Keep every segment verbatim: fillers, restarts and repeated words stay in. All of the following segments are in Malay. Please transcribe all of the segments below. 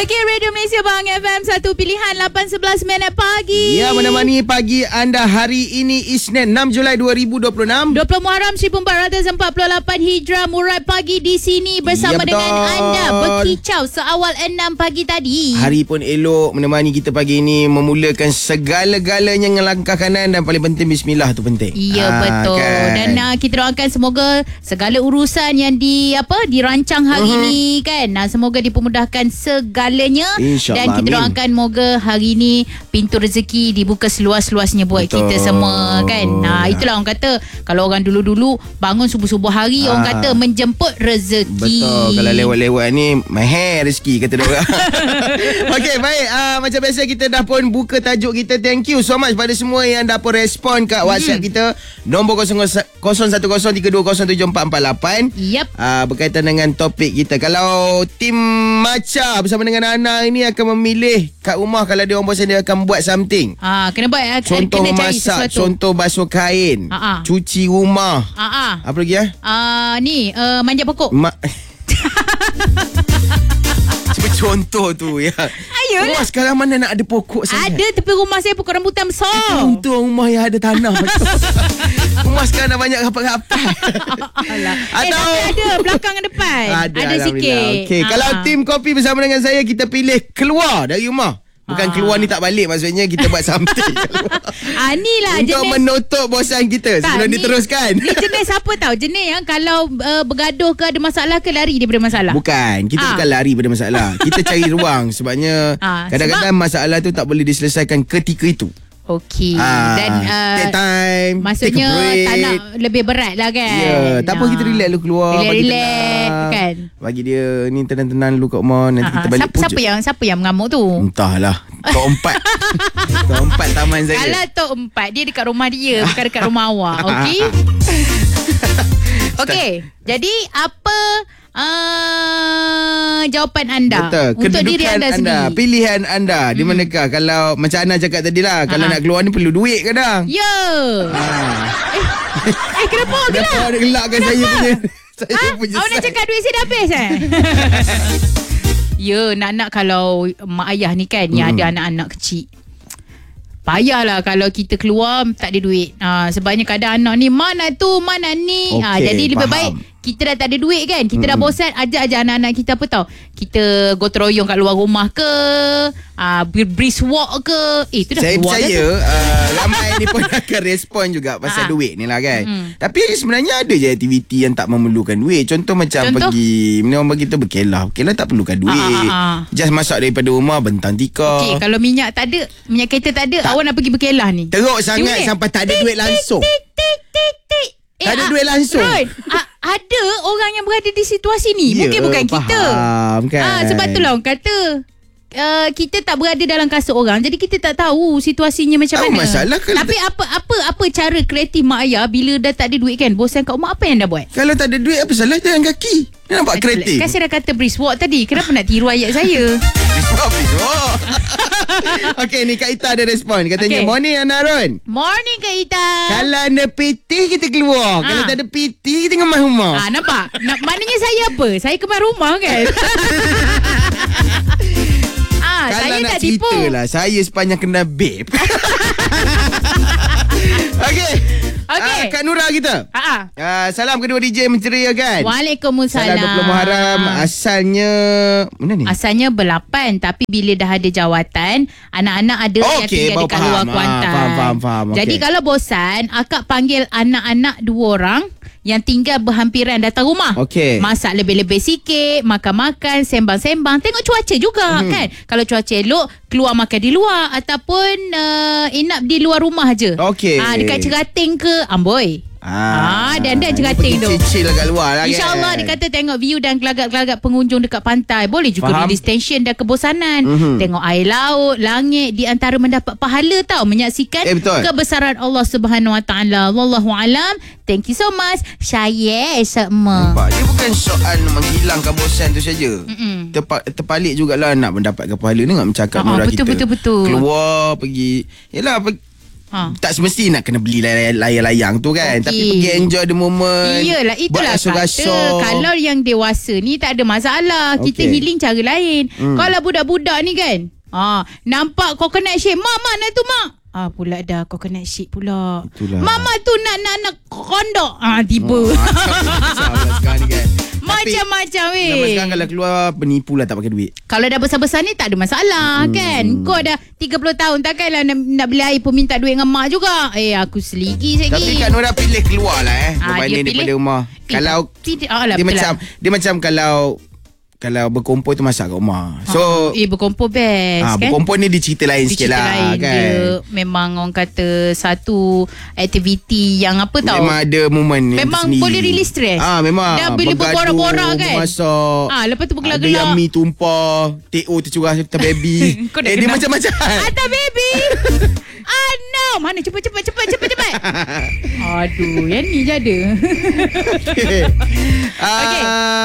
Okey, Radio Malaysia Bang F M satu pilihan lapan sebelas minit pagi. Ya, menemani pagi anda hari ini Isnin enam Julai dua ribu dua puluh enam. dua puluh Muharram seribu empat ratus empat puluh lapan Hijrah. Murat pagi di sini bersama ya, dengan anda berkicau seawal enam pagi tadi. Hari pun elok menemani kita pagi ini, memulakan segala-galanya dengan langkah kanan dan paling penting bismillah tu penting. Ya, ha, betul. Kan? Dan uh, kita doakan semoga segala urusan yang di apa dirancang hari uh-huh. ini kan, nah, semoga dipermudahkan segalanya. Dan kita doakan moga hari ini pintu rezeki dibuka seluas-luasnya buat Betul. kita semua kan. Nah, itulah orang kata kalau orang dulu-dulu bangun subuh-subuh hari, ha. orang kata menjemput rezeki. Betul. Kalau lewat-lewat ni mahir rezeki kata dia. Okey, baik. Uh, macam biasa kita dah pun buka tajuk kita. Thank you so much pada semua yang dah pun respon kat WhatsApp hmm. kita. Nombor kosong satu kosong tiga dua kosong tujuh empat empat lapan. Yep. Uh, berkaitan dengan topik kita. Kalau tim Macha bersama dengan Ana ini akan memilih kat rumah, kalau dia orang bosan dia akan buat something. Ah, kena buat uh, contoh kena cari masak, sesuatu. contoh basuh kain, uh-uh. cuci rumah. Uh-uh. Apa lagi ya? Ah, uh, ni uh, manjat pokok. Ma- Cuba contoh tu ya. Ayolah. Wah, sekarang mana nak ada pokok sangat? Ada tepi rumah saya pokok rambutan besar. Untung rumah yang ada tanah. Rumah sekarang dah banyak rapat-rapat. Atau eh, tapi ada belakang dan depan. Ada, ada sikit. Okey, ha. Kalau tim kopi bersama dengan saya, kita pilih keluar dari rumah. Bukan ha. keluar ni tak balik, maksudnya kita buat something. Ah, ni lah untuk jenis menutup bosan kita tak, sebelum ni, diteruskan. Ni jenis apa tahu? Jenis yang kalau uh, bergaduh ke ada masalah ke lari daripada masalah. Bukan, kita ha. bukan lari daripada masalah. Kita cari ruang sebabnya ha. kadang-kadang sebab masalah tu tak boleh diselesaikan ketika itu. Okey. Ah, dan uh, take time, maksudnya tak nak lebih berat lah kan. Ya, yeah, tak apa, kita relax dulu keluar, relax, relax kan. Bagi dia ni tenang-tenang dulu kat rumah, nanti uh-huh. kita balik. Siapa, siapa yang siapa yang mengamuk tu? Entahlah. Tok empat. Tok empat taman saya. Kalau tok empat dia dekat rumah dia, bukan dekat rumah awak. Okey. Okey. Jadi apa Uh, jawapan anda Betul. untuk diri anda, anda sendiri, pilihan anda di manakah? Hmm. Kalau macam Ana cakap tadi lah, kalau nak keluar ni perlu duit kadang. Ya. Yeah. Ha. eh, eh kenapa gelak? Kenapa ada gelakkan saya punya saya ha? punya. Awak nak cakap duit saya dah habis eh? Ya, nak-nak kalau mak ayah ni kan hmm. yang ada anak-anak kecil, payahlah kalau kita keluar tak ada duit. Ha, sebabnya kadang anak ni mana tu, mana ni. Okay, ha, jadi lebih faham. Baik kita dah tak ada duit kan, kita hmm. dah bosan, ajak-ajak anak-anak kita apa tau, kita gotong royong kat luar rumah ke, uh, brisk walk ke. Eh, tu dah saya keluar percaya uh, ramai ni pun akan respon juga pasal ha. duit ni lah kan. hmm. Tapi sebenarnya ada je aktiviti yang tak memerlukan duit. Contoh macam Contoh? pergi, ni orang bagi kita berkelah. Berkelah tak perlukan duit. ha, ha, ha. Just masak daripada rumah, bentang tikar. Okey, kalau minyak tak ada, minyak kereta tak ada, tak. awak nak pergi berkelah ni teruk sangat duit. Sampai tak ada tik, duit langsung. Tik, tik, tik, tik. Eh, tak ada duit langsung. Right. A- ada orang yang berada di situasi ni. Ya, mungkin bukan faham, kita. Kan? Ah, sebab tu lah orang kata uh, kita tak berada dalam kasut orang, jadi kita tak tahu situasinya macam tahu mana. Masalah Tapi apa apa apa cara kreatif mak ayah bila dah tak ada duit kan, bosan kat rumah, apa yang dah buat? Kalau tak ada duit, apa salah jalan kaki? Dia nampak kreatif. Kan saya dah kata brisk walk tadi. Kenapa nak tiru ayat saya? Brisk walk, brisk walk. Okey, ni Kak Ita ada respon. Katanya, okay. Morning Ana Arun. Morning Kak Ita. Kalau ada P T kita keluar. Ha. Kalau tak ada P T kita kemas rumah. Ah, nampak? Nak, maknanya saya apa? Saya kemas rumah kan? ah, Kalau saya nak tak tipu. cerita lah, saya sepanjang kena babe. Okey. Okay. Uh, Kak Nura kita. Uh, salam kedua D J menceria kan. Waalaikumsalam. Salam dua puluh Muharram. Asalnya mana ni? Asalnya berlapan, tapi bila dah ada jawatan, anak-anak ada oh, yang okay. tinggal dekat faham. luar Kuantan. Ah, faham, faham, faham. Jadi okay. kalau bosan, akak panggil anak-anak dua orang yang tinggal berhampiran datang rumah. Okay. Masak lebih-lebih sikit, makan-makan, sembang-sembang, tengok cuaca juga hmm. kan. Kalau cuaca elok, keluar makan di luar ataupun uh, inap di luar rumah je. Okey. Ah, dekat Cerating ke Amboi. Ah, dan dan Cerating tu. Chill kat luar lah. InsyaAllah dia kata tengok view dan gelagak-gelagak pengunjung dekat pantai. Boleh juga release tension dan kebosanan. Mm-hmm. Tengok air laut, langit, di antara mendapat pahala tau menyaksikan eh, kebesaran Allah Subhanahu Wa Taala. Wallahu alam. Thank you so much. Saya semua. Nampak, dia bukan soal menghilangkan bosan tu saja. Tepa, terpalik jugalah nak mendapatkan pahala. Dengar bercakap Nura kita. Betul betul betul. Keluar pergi. Yalah pergi ha. Tak semesti nak kena beli layang-layang tu kan. Okay. Tapi pergi enjoy the moment. Iyalah, itulah kata. Kalau yang dewasa ni tak ada masalah. Kita okay. healing cara lain. Hmm. Kalau budak-budak ni kan, ha, nampak coconut shake, mak mak nak tu mak. Ah pula dah coconut shake pula. Itulah. Mama tu nak nak nak kondok. Ah tiba. Oh, sekarang ni kan. Macam-macam weh. Zaman sekarang kalau keluar penipu lah tak pakai duit. Kalau dah besar-besar ni tak ada masalah hmm. kan. Kau dah tiga puluh tahun takkanlah nak, nak beli air pun minta duit dengan mak juga. Eh aku seligi sikit. Tapi Kak Nora pilih keluar lah eh. Ha, berbanding daripada rumah. Eh, kalau tidak, oh lah, dia macam lah. Dia macam kalau kalau berkumpul tu masak kat rumah. So ha, eh berkumpul best ha, kan. Berkumpul ni dia cerita lain sikit lah lain kan. Dia memang orang kata satu aktiviti yang apa tau. Memang ada momen memang boleh release stress. Ah ha, memang. Dah bila berborak-borak kan. Masak. Ah ha, lepas tu bergelak-gelak. Ada yang mi tumpah, T O tercurah serta baby. eh dia macam-macam. Ada baby. Ah no, mana cepat cepat cepat cepat cepat. Aduh, yang ni je ada. Okay. Uh, okay.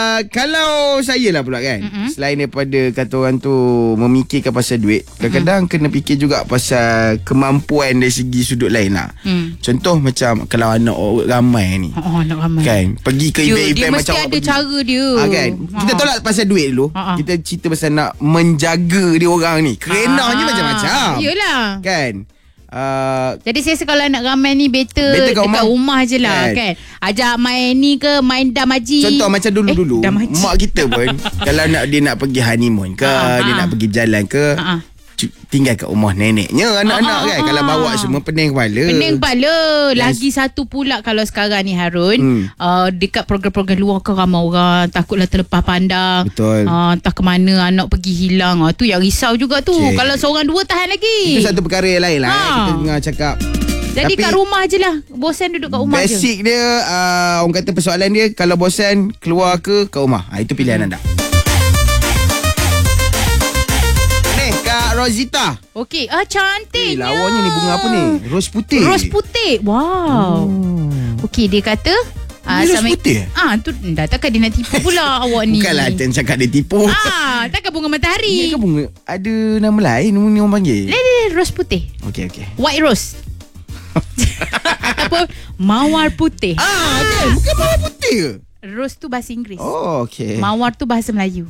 Kalau saya lah pula kan, mm-hmm. selain daripada kata orang tu memikirkan pasal duit, kadang-kadang mm-hmm. kena fikir juga pasal kemampuan dari segi sudut lain lah. Mm. Contoh macam kalau anak ramai ni, oh, anak ramai kan, pergi ke event-event macam dia mesti ada pergi. Cara dia ha, kan? Kita tolak pasal duit dulu. Ha, ha. Kita cerita pasal nak menjaga dia orang ni. Kerenahnya ha, macam-macam. Yelah kan. Uh, Jadi saya rasa kalau nak ramai ni better, better dekat rumah, rumah je lah kan. kan Ajak main ni ke, main dam haji. Contoh macam dulu-dulu eh, mak kita pun kalau nak dia nak pergi honeymoon ke, ha, dia ha. nak pergi jalan ke, ha. tinggal kat rumah neneknya anak-anak ha, kan ha, Kalau bawa semua pening kepala. Pening kepala. Lagi yes. satu pula kalau sekarang ni Harun, hmm. uh, dekat program-program luar ke ramai orang takutlah terlepas pandang. Betul. uh, Tak ke mana anak pergi hilang. uh, Tu yang risau juga tu. Okay. Kalau seorang dua tahan lagi. Itu satu perkara yang lain lah ha. eh. Kita dengar cakap. Jadi tapi kat rumah je lah. Bosan duduk kat rumah basic je. Basic dia uh, orang kata persoalan dia, kalau bosan keluar ke kat rumah. ha, Itu pilihan hmm. anda. Rosita. Okey, ah cantiknya. Eh, lawannya ni bunga apa ni? Ros putih. Ros putih. Wow. Oh. Okey, dia kata ah ros putih. Ah tu dah takkan dia nak tipu pula awak ni. Bukanlah Tan cakap dia tipu. Ah, takkan bunga matahari. Ini kan bunga ada nama lain ni orang panggil. Le, le, ros putih. Okey okey. White rose. Apa? Mawar putih. Ah, kan? Bukan mawar putih ke? Rose tu bahasa Inggeris. Oh, okey. Mawar tu bahasa Melayu.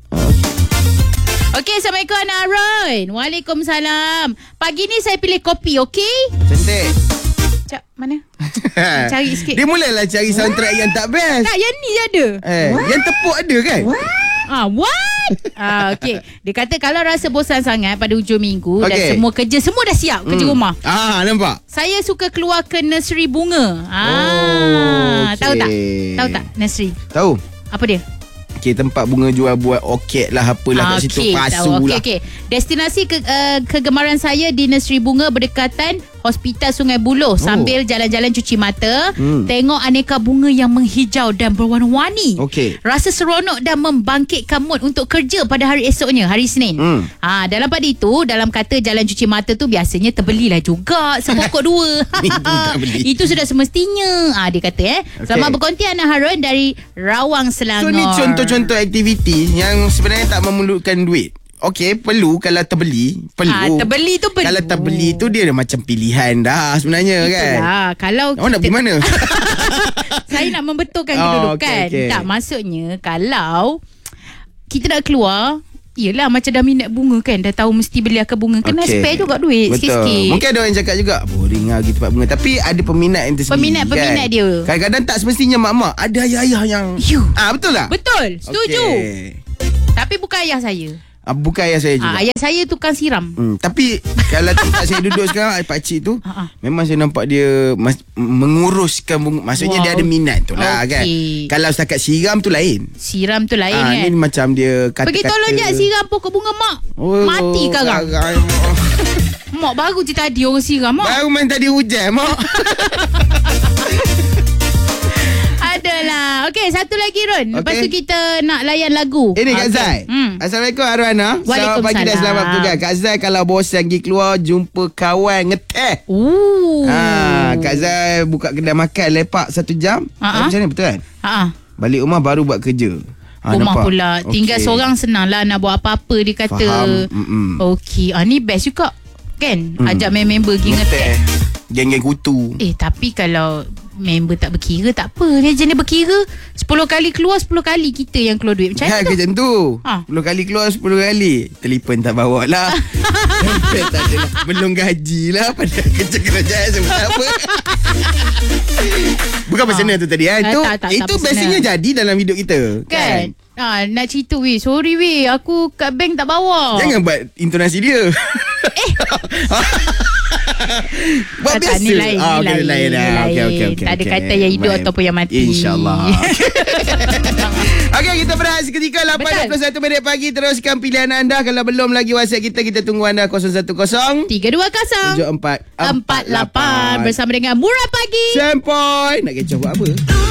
Okey, Assalamualaikum Anak Arun. Waalaikumsalam. Pagi ni saya pilih kopi, okey? Cantik. Cak, mana? Cari sikit. Dia mulalah cari soundtrack yang tak best. Tak, yang ni je ada. Eh, yang tepuk ada kan? What? Ah, what? ah, okey. Dia kata kalau rasa bosan sangat pada hujung minggu okay. dan semua kerja, semua dah siap kerja hmm. rumah. Ah, nampak? Saya suka keluar ke nursery bunga. Ah, oh, okay. Tahu tak? Tahu tak nursery? Tahu. Apa dia? Okay, tempat bunga jual buat orkid lah apalah kat okay, situ, pasu okay, lah. Okay. Destinasi ke, uh, kegemaran saya di nursery bunga berdekatan Hospital Sungai Buloh. Sambil oh. jalan-jalan cuci mata, hmm. tengok aneka bunga yang menghijau dan berwarna-warni. Okay. Rasa seronok dan membangkitkan mood untuk kerja pada hari esoknya, hari Isnin. Hmm. Ha, dalam pada itu, dalam kata jalan cuci mata tu biasanya terbelilah juga sepokok dua. Itu sudah semestinya. Ha, dia kata eh. Okay. Selamat berkonti Anak Harun dari Rawang Selangor. So ni contoh-contoh aktiviti yang sebenarnya tak memerlukan duit. Okey, perlu kalau terbeli, perlu. Ha, terbeli tu perlu. Kalau terbeli tu dia macam pilihan dah sebenarnya. Itulah, kan. Itulah. Kalau awak nak pergi mana? Saya nak membetulkan oh, kedudukan. Okay, okay. Tak, maksudnya kalau kita nak keluar, yelah macam dah minat bunga kan, dah tahu mesti beli akan bunga, kena okay. spare juga duit. Betul. Sikit-sikit. Mungkin ada orang cakap juga boring lah pergi tempat bunga, tapi ada peminat yang tersendiri. Peminat-peminat kan? dia. Kadang-kadang tak semestinya mak-mak, ada ayah-ayah yang you. Ah betul tak? Betul, setuju. Okay. Tapi bukan ayah saya. Ah, bukan ayah saya juga. Ah, ayah saya tukang siram. Hmm, tapi kalau tempat saya duduk sekarang, pakcik tu, memang saya nampak dia mas- menguruskan bunga. Maksudnya wow. dia ada minat tu lah okay. kan. Kalau setakat siram tu lain. Siram tu lain ah, kan. Ini macam dia kata-kata. Pergi tolong je siram pokok bunga mak. Oh, mati sekarang. Oh, mak baru je tadi orang siram mak. Baru main tadi hujan mak. Adalah. Okey, satu lagi Ron. Lepas okay. tu kita nak layan lagu. Ini Kak okay. Zai. Hmm. Assalamualaikum Arwana. Selamat pagi dan selamat bertugas. Kak Zai kalau bosan pergi keluar jumpa kawan ngeteh. Ooh. Ha, Kak Zai buka kedai makan lepak satu jam. Uh-huh. Macam ni betul kan? Uh-huh. Balik rumah baru buat kerja. Ha, rumah nampak? Pula. Tinggal okay. seorang senang lah nak buat apa-apa dia kata. Faham. Okey. Ah, ni best juga. Kan? Hmm. Ajak member pergi ngeteh. Geng-geng kutu. Eh tapi kalau member tak berkira tak apa. Dia jenis berkira sepuluh kali keluar sepuluh kali kita yang keluar duit. Macam mana tu? Macam tu. Ha. sepuluh kali keluar sepuluh kali. Telefon tak bawa lah. tak ada lah. Belum gaji lah. Pada kerja kerajaan sebab apa. Bukan personal ha. tu tadi. Ha. Itu, tak, tak, itu tak biasanya jadi dalam hidup kita. Kan? kan? Ha, nak cerita weh. Sorry weh. Aku kat bank tak bawa. Jangan buat intonasi dia. Eh. Buat biasa. Ni lain, ah, ni okay, lain, lain, lain. Okay, okay, okay, tak ada okay. kata yang hidup Baik. ataupun yang mati. InsyaAllah. Okey, kita berehat seketika lapan dua puluh satu minit pagi. Teruskan pilihan anda. Kalau belum lagi WhatsApp kita, kita tunggu anda kosong satu kosong tiga dua kosong tujuh empat empat lapan bersama dengan Murah Pagi. Sempoi. Nak kecoh buat apa?